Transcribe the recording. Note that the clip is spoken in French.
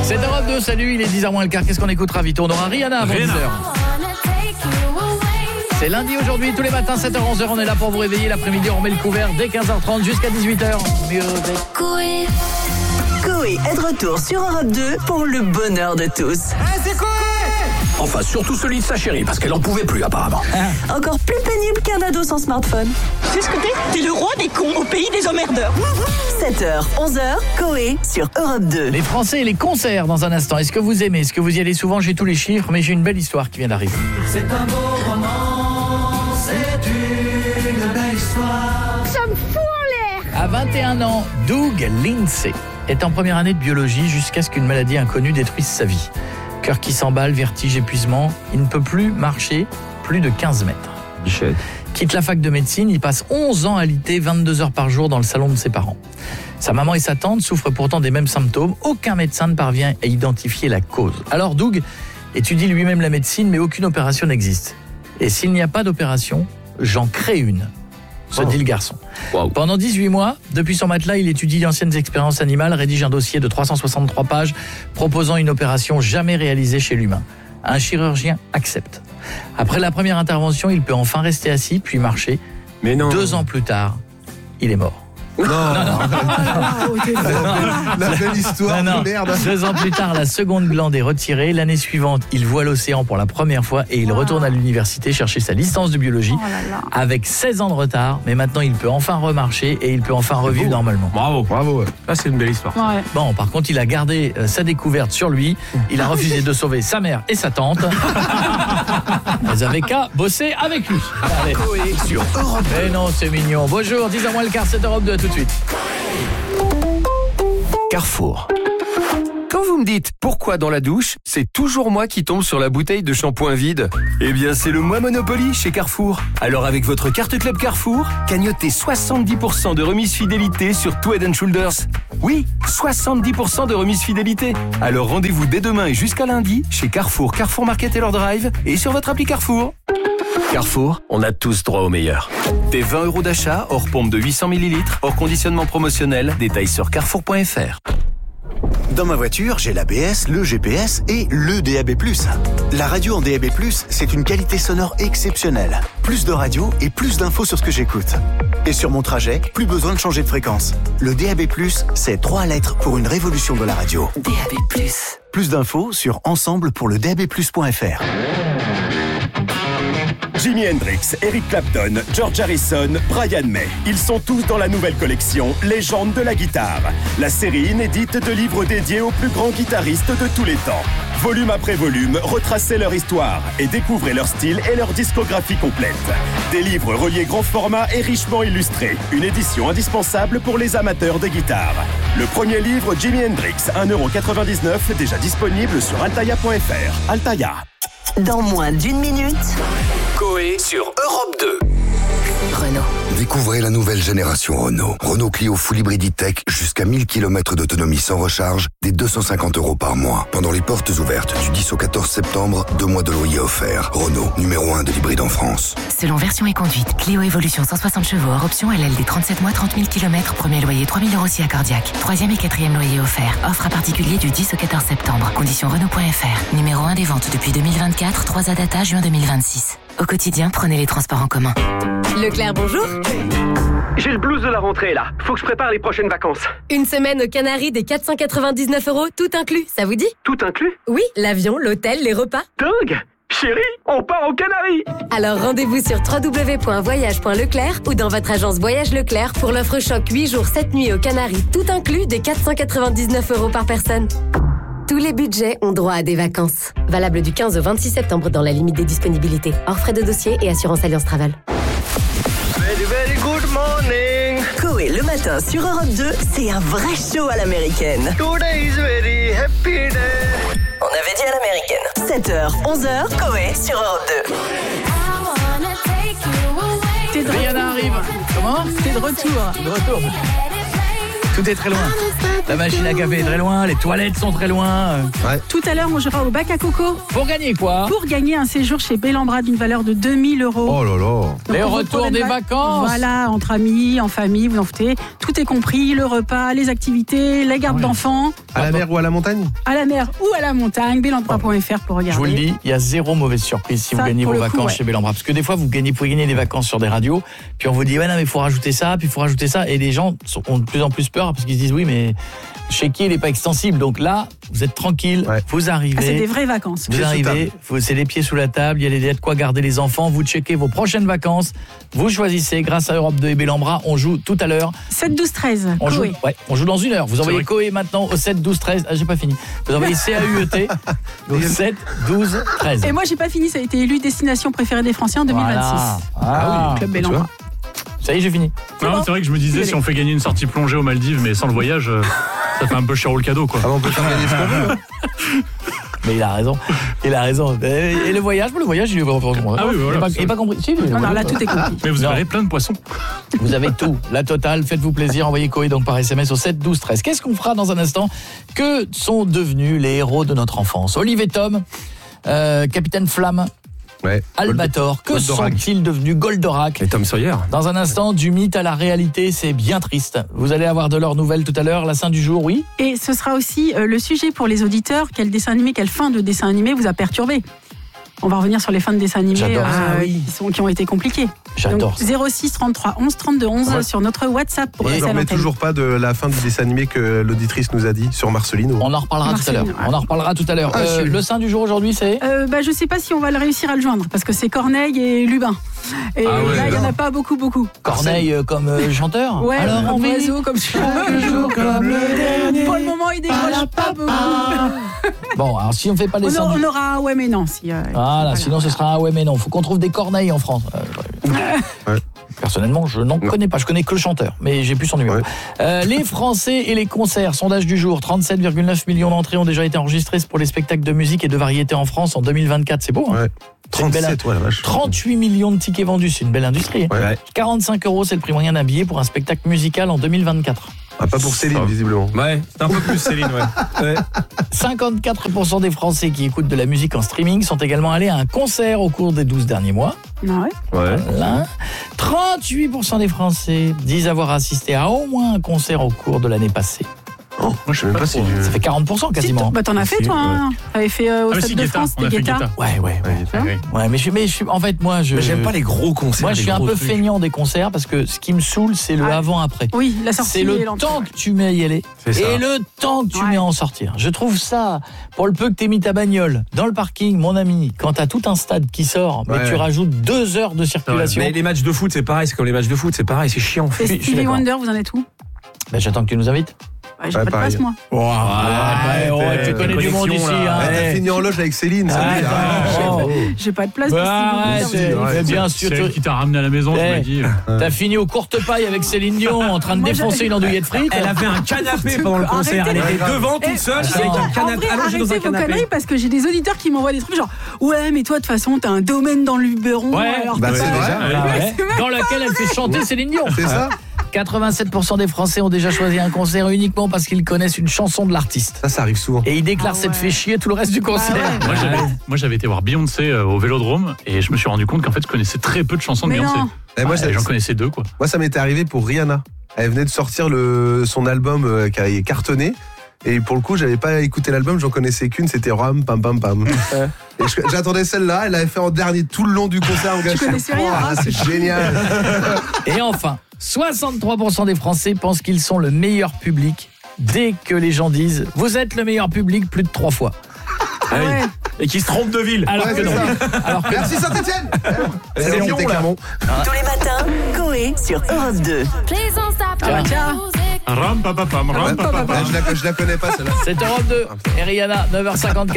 C'est Europe 2, salut, il est 10h moins le quart. Qu'est-ce qu'on écoutera vite? On aura Rihanna avant 10h. C'est lundi aujourd'hui, tous les matins 7h-11h, on est là pour vous réveiller. L'après-midi, on remet le couvert dès 15h30 jusqu'à 18h. Coé est de retour sur Europe 2 pour le bonheur de tous. C'est Coé! Enfin, surtout celui de sa chérie, parce qu'elle en pouvait plus apparemment. Encore plus pénible qu'un ado sans smartphone. C'est ce que t'es le roi des cons au pays des emmerdeurs. 7h, 11h, Coé sur Europe 2. Les Français et les concerts dans un instant. Est-ce que vous aimez? Est-ce que vous y allez souvent? J'ai tous les chiffres, mais j'ai une belle histoire qui vient d'arriver. C'est un beau roman, c'est une belle histoire. Ça me fout en l'air. À 21 ans, Doug Lindsay est en première année de biologie jusqu'à ce qu'une maladie inconnue détruise sa vie. Cœur qui s'emballe, vertige, épuisement. Il ne peut plus marcher plus de 15 mètres. Bichette. Quitte la fac de médecine, il passe 11 ans à alité 22 heures par jour dans le salon de ses parents. Sa maman et sa tante souffrent pourtant des mêmes symptômes. Aucun médecin ne parvient à identifier la cause. Alors Doug étudie lui-même la médecine, mais aucune opération n'existe. Et s'il n'y a pas d'opération, j'en crée une, se dit le garçon. Wow. Pendant 18 mois, depuis son matelas, il étudie d'anciennes expériences animales, rédige un dossier de 363 pages proposant une opération jamais réalisée chez l'humain. Un chirurgien accepte. Après la première intervention, il peut enfin rester assis, puis marcher. Mais non. 2 ans plus tard, il est mort. La belle histoire Non. de merde. 2 ans plus tard, la seconde glande est retirée. L'année suivante, il voit l'océan pour la première fois et il retourne à l'université chercher sa licence de biologie avec 16 ans de retard. Mais maintenant, il peut enfin remarcher et il peut enfin revivre normalement. Bravo. Ouais. Ça, c'est une belle histoire. Ouais. Bon, par contre, il a gardé sa découverte sur lui. Il a refusé de sauver sa mère et sa tante. Elles avaient qu'à bosser avec lui. Allez. Sur Europe Mais non, c'est mignon. Bonjour, 10h moins le quart, c'est Europe 2, tout de suite. Carrefour. Quand vous me dites pourquoi dans la douche, c'est toujours moi qui tombe sur la bouteille de shampoing vide. Eh bien, c'est le mois Monopoly chez Carrefour. Alors avec votre carte Club Carrefour, cagnotez 70% de remise fidélité sur tout Head & Shoulders. Oui, 70% de remise fidélité. Alors rendez-vous dès demain et jusqu'à lundi chez Carrefour, Carrefour Market Taylor Drive et sur votre appli Carrefour. Carrefour, on a tous droit au meilleur. Des 20 € d'achat, hors pompe de 800 ml, hors conditionnement promotionnel, détails sur carrefour.fr. Dans ma voiture, j'ai l'ABS, le GPS et le DAB+. La radio en DAB+, c'est une qualité sonore exceptionnelle. Plus de radio et plus d'infos sur ce que j'écoute. Et sur mon trajet, plus besoin de changer de fréquence. Le DAB+, c'est 3 lettres pour une révolution de la radio. DAB+. Plus d'infos sur ensemble-pour-le-DAB+.fr. Jimi Hendrix, Eric Clapton, George Harrison, Brian May. Ils sont tous dans la nouvelle collection Légendes de la guitare. La série inédite de livres dédiés aux plus grands guitaristes de tous les temps. Volume après volume, retracez leur histoire et découvrez leur style et leur discographie complète. Des livres reliés grand format et richement illustrés. Une édition indispensable pour les amateurs de guitare. Le premier livre, Jimi Hendrix, 1,99 €, déjà disponible sur altaya.fr. Altaya. Dans moins d'une minute, Coé sur Europe 2. Renault. Découvrez la nouvelle génération Renault. Renault Clio Full Hybrid E-Tech, jusqu'à 1000 km d'autonomie sans recharge, dès 250 € par mois. Pendant les portes ouvertes du 10 au 14 septembre, 2 mois de loyer offerts. Renault, numéro 1 de l'hybride en France. Selon version et conduite, Clio Evolution 160 chevaux hors option LLD 37 mois, 30 000 km, premier loyer 3 000 € si accordiaque. 3e et 4e loyer offert. Offre à particulier du 10 au 14 septembre. Conditions Renault.fr. Numéro 1 des ventes depuis 2024, 3 à data juin 2026. Au quotidien, prenez les transports en commun. Leclerc, bonjour. J'ai le blues de la rentrée là. Faut que je prépare les prochaines vacances. Une semaine aux Canaries des 499 €, tout inclus, ça vous dit? Tout inclus? Oui, l'avion, l'hôtel, les repas. Dingue! Chérie, on part aux Canaries! Alors rendez-vous sur www.voyage.leclerc ou dans votre agence Voyage Leclerc pour l'offre choc 8 jours 7 nuits aux Canaries, tout inclus des 499 € par personne. Tous les budgets ont droit à des vacances. Valable du 15 au 26 septembre dans la limite des disponibilités. Hors frais de dossier et assurance Alliance Travel. Very, very good morning! Coé le matin sur Europe 2, c'est un vrai show à l'américaine. Today is very happy day! On avait dit à l'américaine. 7h, 11h, Coé sur Europe 2. Rihanna arrive. Comment? T'es de retour. De retour. Tout est très loin. La machine à café est très loin, les toilettes sont très loin. Tout à l'heure, on jouera au bac à coco. Pour gagner quoi? Pour gagner un séjour chez Bellambra d'une valeur de 2 000 €. Oh là là. Donc, les on vous retours promène des pas- vacances. Voilà, entre amis, en famille, vous en foutez. Tout est compris, le repas, les activités, la garde d'enfants, À la mer ou à la montagne? à la mer ou à la montagne, bellambra.fr pour regarder. Je vous le dis, il y a zéro mauvaise surprise si Ça, vous gagnez pour vos le coup, vacances ouais. chez Bellambra. Parce que des fois, vous pouvez gagner des vacances sur des radios, puis on vous dit, ouais, non, mais il faut rajouter ça, puis il faut rajouter ça. Et les gens ont de plus en plus peur parce qu'ils se disent, oui, mais chez qui il n'est pas extensible. Donc là, vous êtes tranquille, vous arrivez. Ah, c'est des vraies vacances. Vous arrivez, c'est les pieds sous la table, il y a de quoi garder les enfants, vous checkez vos prochaines vacances, vous choisissez grâce à Europe 2 et Bellambra, on joue tout à l'heure. 7, 12, 13. On joue, Chloé. on joue dans 1 heure. Vous envoyez Coé maintenant au 7 12 13. Ah, j'ai pas fini. Vous envoyez CAUET au 7 12 13. Et moi, j'ai pas fini, ça a été élu destination préférée des Français en 2026. Voilà. Ah oui, Club Bellambra. Ça y est, j'ai fini. Non, c'est vrai que je me disais, si on fait gagner une sortie plongée aux Maldives, mais sans le voyage, ça fait un peu cher le cadeau, quoi. Ah, on peut faire gagner ce qu'on veut. Mais il a raison. Il a raison. Et le voyage, il est Ah oui, voilà. il n'est pas compris. Si, Non, là, tout est compris. Mais vous Non. avez plein de poissons. Vous avez tout, la totale, faites-vous plaisir, envoyez Coé donc par SMS au 7 12 13. Qu'est-ce qu'on fera dans un instant? Que sont devenus les héros de notre enfance? Olive et Tom, Capitaine Flamme, Albator, que Goldorak. sont-ils devenus? Goldorak. Et Tom Sawyer. Dans un instant, du mythe à la réalité, c'est bien triste. Vous allez avoir de leurs nouvelles tout à l'heure, la Saint du jour, oui? Et ce sera aussi le sujet pour les auditeurs. Quel dessin animé, quelle fin de dessin animé vous a perturbé? On va revenir sur les fins de dessin animés J'adore. qui ont été compliquées. J'adore. Donc, 06 33 11 32 11 sur notre WhatsApp pour On passer ne à remet l'antenne. toujours pas de la fin du dessin animé que l'auditrice nous a dit sur Marcelino. On en reparlera tout à l'heure. Marceline, On en reparlera tout à l'heure. Ah, Le Saint du jour aujourd'hui, c'est? Je sais pas si on va le réussir à le joindre parce que c'est Corneille et Lubin. Et Ah ouais, là, il n'y en non. a pas beaucoup. Corneille comme chanteur? Ouais, Alors un on vit oiseau comme chaque jour comme le dernier. Pour le moment, il décroche pas beaucoup. Bon, alors si on fait pas les Saints On du- aura un ouais mais non. Si, Voilà, sinon ce sera un ouais mais non. Faut qu'on trouve des Corneilles en France. Personnellement, je n'en connais pas. Je connais que le chanteur, mais j'ai plus son numéro. Les Français et les concerts. Sondage du jour. 37,9 millions d'entrées ont déjà été enregistrées pour les spectacles de musique et de variété en France en 2024. C'est beau, hein? 37, ouais, la vache. 38 millions de tickets vendus. C'est une belle industrie. hein. 45 €, c'est le prix moyen d'un billet pour un spectacle musical en 2024. Ah, pas pour Céline, visiblement. Ouais, c'est un peu plus Céline, ouais. 54% des Français qui écoutent de la musique en streaming sont également allés à un concert au cours des 12 derniers mois. Ouais. Voilà. 38% des Français disent avoir assisté à au moins un concert au cours de l'année passée. Oh, moi je sais même pas si Ça fait 40% quasiment. Bah t'en as fait toi, hein. T'avais fait au Ah, mais Stade si, de Guetta, France, on a des fait Guetta. Guetta. Ouais, mais je suis en fait moi je Mais j'aime pas les gros concerts. Moi je les suis un gros peu trucs. feignant des concerts parce que ce qui me saoule c'est le avant après. Oui, la sortie C'est et le l'entrée. temps que tu mets à y aller C'est ça. et le temps que tu mets à en sortir. Je trouve ça, pour le peu que t'aies mis ta bagnole dans le parking, mon ami, quand t'as tout un stade qui sort, mais Ouais. tu rajoutes 2 heures de circulation. Mais les matchs de foot, c'est pareil. C'est comme les matchs de foot, c'est pareil. C'est chiant. Et Je suis Stevie d'accord. Wonder, vous en êtes où? Ben, j'attends que tu nous invites. Ouais, j'ai pas de place moi. Tu connais du monde ici. Hein. T'as fini en loge avec Céline, ça veut dire. J'ai pas de place pour Stevie Wonder. Bien C'est sûr. elle qui t'a ramené à la maison, tu m'as dit. T'as fini aux courtes pailles avec Céline Dion en train de Moi, défoncer une andouillette frite. Elle avait un canapé pendant le concert. Elle était devant toute seule Tu sais avec quoi, un en canapé vrai, allongé dans un arrêtez vos canapé. conneries parce que j'ai des auditeurs qui m'envoient des trucs genre ouais mais toi de toute façon t'as un domaine dans le Luberon. Ouais, alors bah, t'es c'est pas- vrai. Voilà, ouais. c'est même Dans laquelle elle fait chanter Céline Dion. C'est ça 87% des Français ont déjà choisi un concert uniquement parce qu'ils connaissent une chanson de l'artiste. Ça arrive souvent. Et ils déclarent Ah cette ouais. fait chier tout le reste du concert. ouais. Moi, j'avais été voir Beyoncé au Vélodrome et je me suis rendu compte qu'en fait, je connaissais très peu de chansons de Mais Beyoncé. non. Et moi, J'en connaissais 2, quoi. Moi, ça m'était arrivé pour Rihanna. Elle venait de sortir son album qui a cartonné. Et pour le coup, j'avais pas écouté l'album, j'en connaissais qu'une, c'était Ram Pam Pam Pam. Et j'attendais celle-là, elle l'avait fait en dernier tout le long du concert. Tu connaissais rien, hein. C'est génial. Et enfin, 63% des Français pensent qu'ils sont le meilleur public dès que les gens disent « Vous êtes le meilleur public » plus de 3 fois. Ah ouais. Et qui se trompe de ville. Alors Ouais, que c'est non. ça. Alors que Merci Saint-Etienne. C'est Lyon, là. Clermont. Tous les matins, Coé sur Europe 2. Tiens. Ram, pam, pam, pam, ram, pam, pam, pam. Je la connais pas celle-là. C'est Europe 2 et Rihanna, 9h54.